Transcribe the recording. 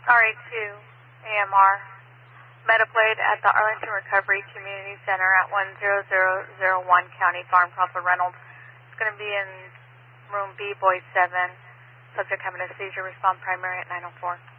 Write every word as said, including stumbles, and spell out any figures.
R A two, A M R. Metaplate at the Arlington Recovery Community Center at one zero zero zero one County Farm, Papa Reynolds. It's going to be in room B, Boy seven. Subject having a seizure, respond primary at nine oh four.